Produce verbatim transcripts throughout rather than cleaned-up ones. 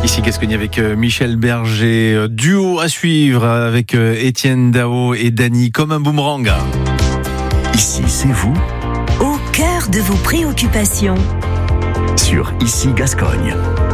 Ici Gascogne avec Michel Berger, duo à suivre avec Étienne Dao et Dany comme un boomerang. Ici c'est vous, au cœur de vos préoccupations. Sur Ici Gascogne.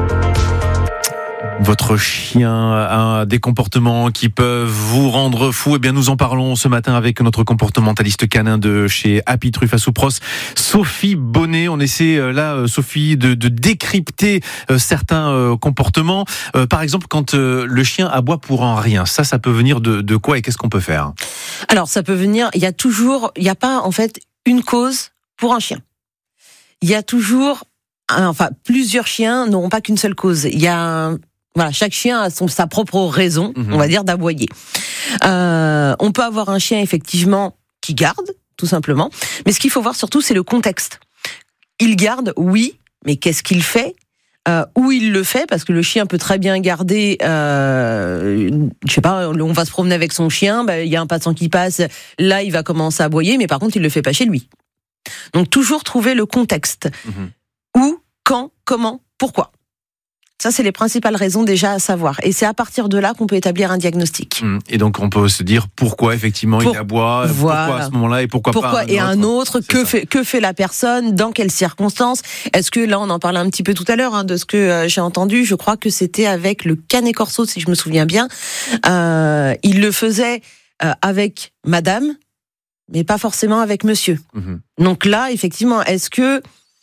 Votre chien a des comportements qui peuvent vous rendre fou. Eh bien, nous en parlons ce matin avec notre comportementaliste canin de chez Happy Truff à Soupros, Sophie Bonnet. On essaie là, Sophie, de, de décrypter certains comportements. Par exemple, quand le chien aboie pour un rien, ça, ça peut venir de, de quoi et qu'est-ce qu'on peut faire ? Alors, ça peut venir. Il y a toujours, il n'y a pas en fait une cause pour un chien. Il y a toujours, enfin, plusieurs chiens n'auront pas qu'une seule cause. Il y a un Voilà, chaque chien a son, sa propre raison, mmh. on va dire, d'aboyer. Euh, on peut avoir un chien, effectivement, qui garde, tout simplement. Mais ce qu'il faut voir surtout, c'est le contexte. Il garde, oui, mais qu'est-ce qu'il fait ? euh, Où il le fait ? Parce que le chien peut très bien garder, euh, je sais pas, on va se promener avec son chien, bah, il y a un passant qui passe, là, il va commencer à aboyer, mais par contre, il le fait pas chez lui. Donc, toujours trouver le contexte. Mmh. Où, quand, comment, pourquoi ? Ça, c'est les principales raisons déjà à savoir. Et c'est à partir de là qu'on peut établir un diagnostic. Et donc, on peut se dire pourquoi, effectivement, Pour, il aboie, voilà. pourquoi à ce moment-là et pourquoi, pourquoi pas un et autre. un autre, que fait, que fait la personne, dans quelles circonstances. Est-ce que, là, on en parlait un petit peu tout à l'heure, hein, de ce que euh, j'ai entendu, je crois que c'était avec le Canet Corso, si je me souviens bien. Euh, il le faisait euh, avec madame, mais pas forcément avec monsieur. Mm-hmm. Donc là, effectivement, est-ce que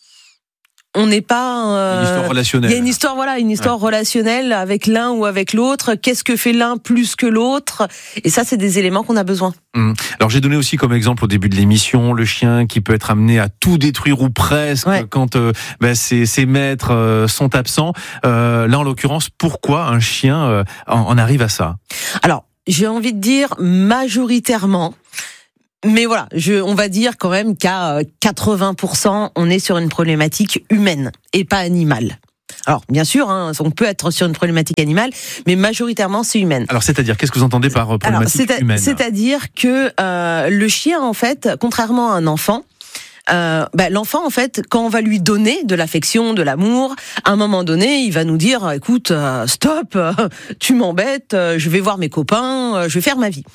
on n'est pas euh, une histoire relationnelle. Il y a une histoire, voilà, une histoire ouais. relationnelle avec l'un ou avec l'autre. Qu'est-ce que fait l'un plus que l'autre ? Et ça, c'est des éléments qu'on a besoin. Mmh. Alors, j'ai donné aussi comme exemple au début de l'émission le chien qui peut être amené à tout détruire ou presque ouais. quand euh, bah, ses, ses maîtres euh, sont absents. Euh, là, en l'occurrence, pourquoi un chien euh, en, en arrive à ça ? Alors, j'ai envie de dire majoritairement. Mais voilà, je, on va dire quand même qu'à quatre-vingts pour cent, on est sur une problématique humaine et pas animale. Alors, bien sûr, hein, on peut être sur une problématique animale, mais majoritairement, c'est humaine. Alors, c'est-à-dire, qu'est-ce que vous entendez par problématique Alors, c'est à, humaine ? C'est-à-dire que euh, le chien, en fait, contrairement à un enfant, Euh, bah, l'enfant, en fait, quand on va lui donner de l'affection, de l'amour, à un moment donné, il va nous dire, écoute, euh, stop, euh, tu m'embêtes, euh, je vais voir mes copains, euh, je vais faire ma vie.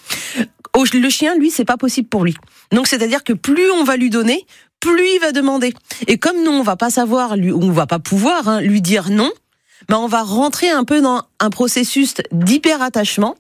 Le chien, lui, c'est pas possible pour lui. Donc, c'est-à-dire que plus on va lui donner, plus il va demander. Et comme nous, on va pas savoir, lui, on va pas pouvoir hein, lui dire non, bah, on va rentrer un peu dans un processus d'hyper-attachement.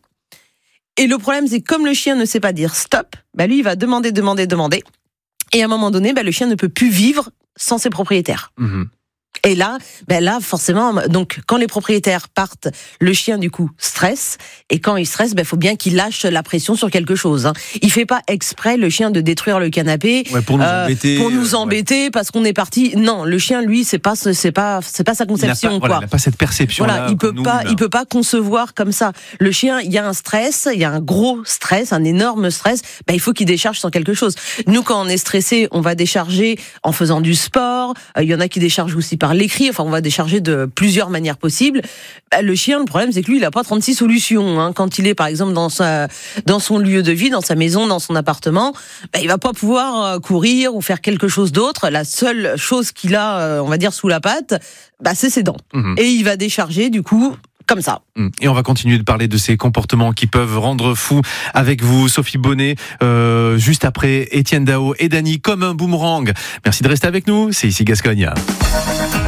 Et le problème, c'est que comme le chien ne sait pas dire stop, bah, lui, il va demander, demander, demander. Et à un moment donné, bah, le chien ne peut plus vivre sans ses propriétaires. Mmh. Et là, ben là, forcément, donc quand les propriétaires partent, le chien du coup stresse. Et quand il stresse, ben faut bien qu'il lâche la pression sur quelque chose. Hein. Il fait pas exprès le chien de détruire le canapé ouais, pour nous euh, embêter, pour nous embêter ouais. parce qu'on est parti. Non, le chien, lui, c'est pas, c'est pas, c'est pas sa conception. Il n'a pas, quoi. Voilà, il n'a pas cette perception. Voilà, là, il peut nous, pas, là. il peut pas concevoir comme ça. Le chien, il y a un stress, il y a un gros stress, un énorme stress. Ben il faut qu'il décharge sur quelque chose. Nous, quand on est stressé, on va décharger en faisant du sport. Il euh, y en a qui déchargent aussi par l'écrit. Enfin, on va décharger de plusieurs manières possibles. Bah, le chien, le problème, c'est que lui, il n'a pas trente-six solutions. Hein. Quand il est, par exemple, dans sa, dans son lieu de vie, dans sa maison, dans son appartement, bah, il va pas pouvoir courir ou faire quelque chose d'autre. La seule chose qu'il a, on va dire, sous la patte, bah, c'est ses dents. Mmh. Et il va décharger, du coup, comme ça. Et on va continuer de parler de ces comportements qui peuvent rendre fou avec vous, Sophie Bonnet, euh, juste après Étienne Dao et Dany comme un boomerang. Merci de rester avec nous, c'est Ici Gascogne.